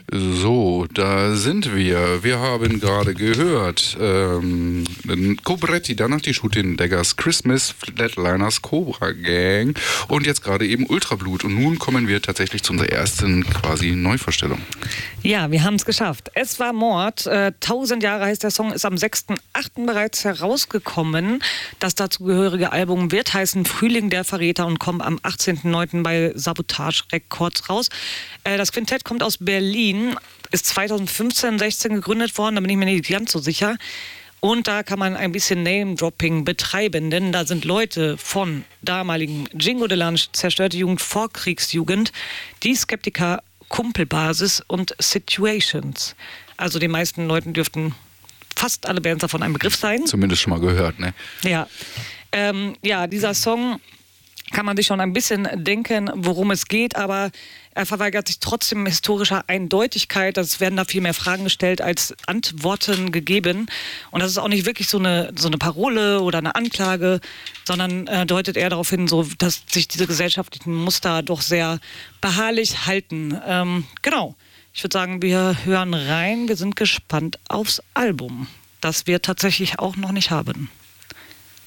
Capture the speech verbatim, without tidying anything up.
So, da sind wir. Wir haben gerade gehört ähm, Cobretti, danach die Shooting Daggers, Christmas, Flatliners, Cobra Gang und jetzt gerade eben Ultrablut. Und nun kommen wir tatsächlich zu unserer ersten quasi Neuvorstellung. Ja, wir haben es geschafft. Es war Mord. Äh, Tausend Jahre heißt der Song, ist am sechsten achten bereits herausgekommen. Das dazugehörige Album wird heißen Frühling der Verräter und kommt am achtzehnten neunten bei Sabotage Records raus. Äh, das Quintett kommt aus Berlin. Ist zweitausendfünfzehn, sechzehn gegründet worden, da bin ich mir nicht ganz so sicher. Und da kann man ein bisschen Name-Dropping betreiben, denn da sind Leute von damaligen Jingo Delange, Zerstörte Jugend, Vorkriegsjugend, Die Skeptiker, Kumpelbasis und Situations. Also den meisten Leuten dürften fast alle Bands davon ein Begriff sein. Zumindest schon mal gehört, ne? Ja, ähm, ja, dieser Song kann man sich schon ein bisschen denken, worum es geht, aber er verweigert sich trotzdem historischer Eindeutigkeit. Es werden da viel mehr Fragen gestellt als Antworten gegeben. Und das ist auch nicht wirklich so eine, so eine Parole oder eine Anklage, sondern äh, deutet eher darauf hin, so, dass sich diese gesellschaftlichen Muster doch sehr beharrlich halten. Ähm, genau. Ich würde sagen, wir hören rein. Wir sind gespannt aufs Album, das wir tatsächlich auch noch nicht haben.